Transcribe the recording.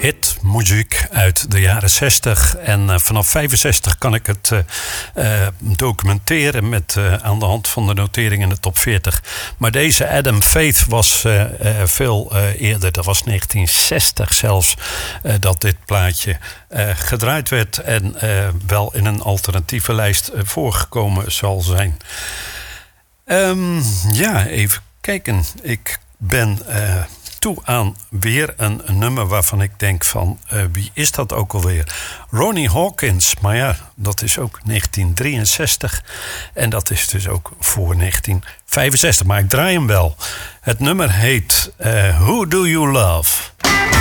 hitmuziek uit de jaren 60. En vanaf 65 kan ik het documenteren met aan de hand van de notering in de top 40. Maar deze Adam Faith was veel eerder. Dat was 1960 zelfs dat dit plaatje gedraaid werd. En wel in een alternatieve lijst voorgekomen zal zijn. Even kijken. Ik ben toe aan weer een nummer waarvan ik denk van wie is dat ook alweer? Ronnie Hawkins, maar ja, dat is ook 1963 en dat is dus ook voor 1965, maar ik draai hem wel. Het nummer heet Who Do You Love?